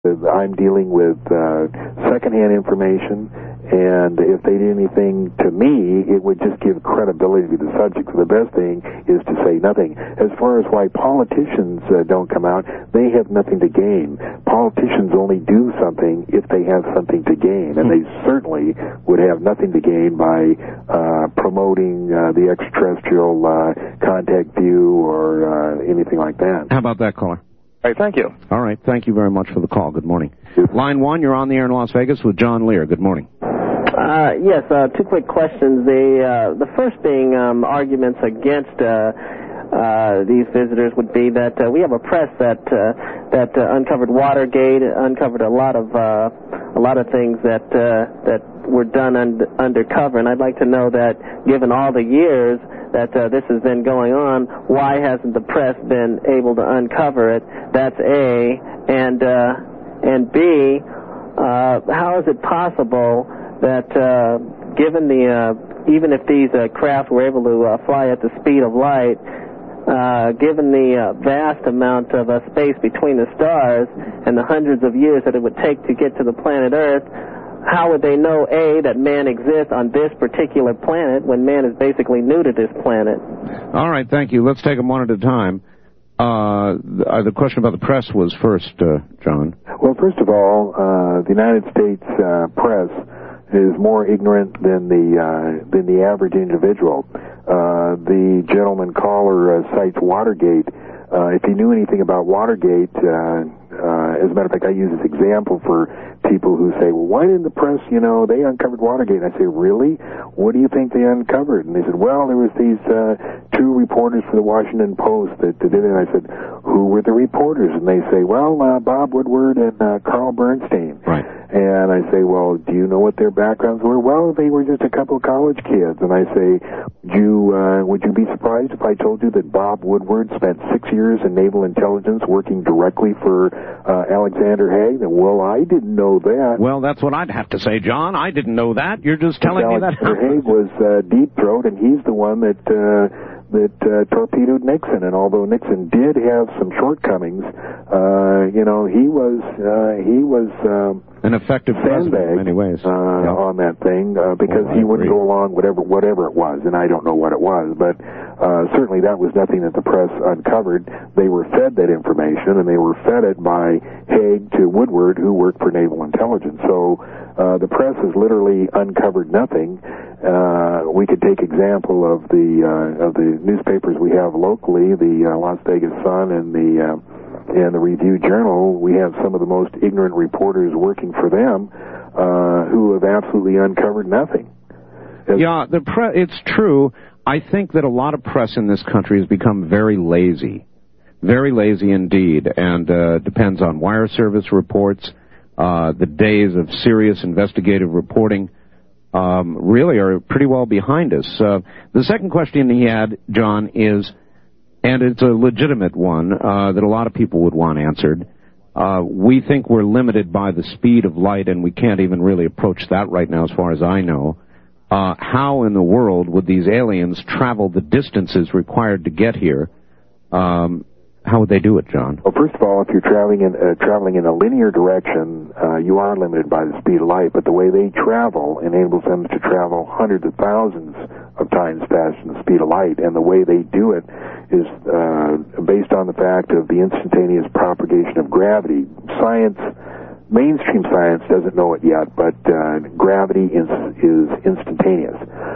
I'm dealing with secondhand information, and if they did anything to me, it would just give credibility to the subject. So the best thing is to say nothing. As far as why politicians don't come out, they have nothing to gain. Politicians only do something if they have something to gain, and they certainly would have nothing to gain by promoting the extraterrestrial contact view or anything like that. How about that, caller? All right, thank you. All right, thank you very much for the call. Good morning. Line 1, you're on the air in Las Vegas with John Lear. Good morning. Yes, two quick questions. The first being arguments against these visitors would be that we have a press that uncovered Watergate, uncovered a lot of things that were done undercover, and I'd like to know that, given all the years that this has been going on, why hasn't the press been able to uncover it? That's A. And B, how is it possible that given even if these craft were able to fly at the speed of light, given the vast amount of space between the stars and the hundreds of years that it would take to get to the planet Earth, how would they know, A, that man exists on this particular planet when man is basically new to this planet? All right, thank you. Let's take them one at a time. The question about the press was first, John. Well, first of all, the United States press is more ignorant than the average individual. The gentleman caller cites Watergate. If he knew anything about Watergate, as a matter of fact, I use this example for people who say, well, why didn't the press, they uncovered Watergate? And I say, really? What do you think they uncovered? And they said, well, there was these two reporters for the Washington Post that did it. And I said, who were the reporters? And they say, well, Bob Woodward and Carl Bernstein. Right. And I say, well, do you know what their backgrounds were? Well, they were just a couple of college kids. And I say, would you be surprised if I told you that Bob Woodward spent 6 years in naval intelligence working directly for Alexander Haig? Well, I didn't know that. Well, that's what I'd have to say, John. I didn't know that. You're just telling me that. Alexander Haig was Deep Throat, and he's the one that torpedoed Nixon. And although Nixon did have some shortcomings, he was an effective president in many ways on that thing because he wouldn't go along whatever it was, and I don't know what it was, but certainly that was nothing that the press uncovered. They were fed that information, and they were fed it by Haig to Woodward, who worked for naval intelligence. So the press has literally uncovered nothing. We could take example of the newspapers we have locally, the Las Vegas Sun and the Review Journal. We have some of the most ignorant reporters working for them who have absolutely uncovered nothing. Yeah, it's true. I think that a lot of press in this country has become very lazy indeed, and depends on wire service reports. The days of serious investigative reporting really are pretty well behind us. The second question he had, John, is, and it's a legitimate one that a lot of people would want answered. We think we're limited by the speed of light, and we can't even really approach that right now as far as I know. How in the world would these aliens travel the distances required to get here? How would they do it, John? Well, first of all, if you're traveling in a linear direction, you are limited by the speed of light, but the way they travel enables them to travel hundreds of thousands of times faster than the speed of light, and the way they do it is based on the fact of the instantaneous propagation of gravity. Mainstream science doesn't know it yet, but gravity is instantaneous.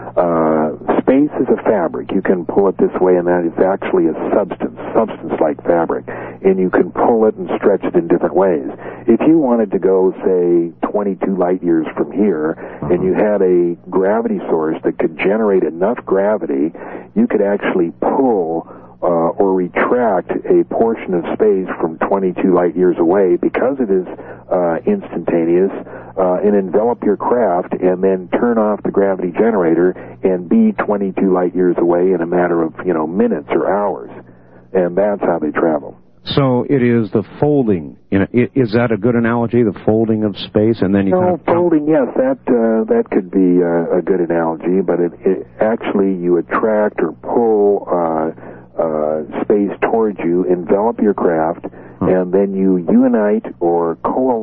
Space is a fabric. You can pull it this way, and that is actually a substance-like fabric, and you can pull it and stretch it in different ways. If you wanted to go, say, 22 light years from here, and you had a gravity source that could generate enough gravity, you could actually pull or retract a portion of space from 22 light years away because it is instantaneous and envelop your craft and then turn off the gravity generator and be 22 light years away in a matter of minutes or hours. And that's how they travel. So it is the folding. Is that a good analogy? The folding of space, and then you folding. Yes, that could be a good analogy. But it actually you attract or pull space towards you, envelop your craft, and then you unite or coalesce